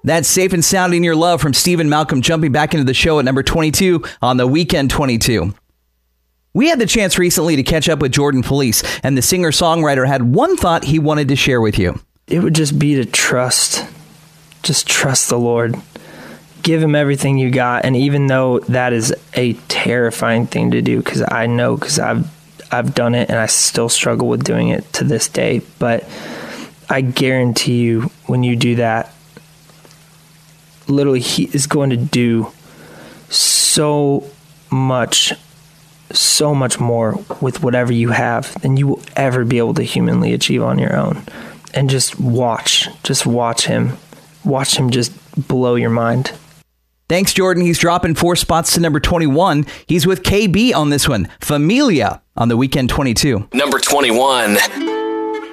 That's Safe and Sound in Your Love from Stephen Malcolm, jumping back into the show at number 22 on the Weekend 22. We had the chance recently to catch up with Jordan Felice, and the singer-songwriter had one thought he wanted to share with you. It would just be to trust. Just trust the Lord. Give him everything you got. And even though that is a terrifying thing to do, because I know, because I've done it and I still struggle with doing it to this day, but I guarantee you when you do that, literally he is going to do so much more with whatever you have than you will ever be able to humanly achieve on your own. And just watch him just blow your mind. Thanks, Jordan. He's dropping 4 spots to number 21. He's with KB on this one. Familia on the Weekend 22. Number 21.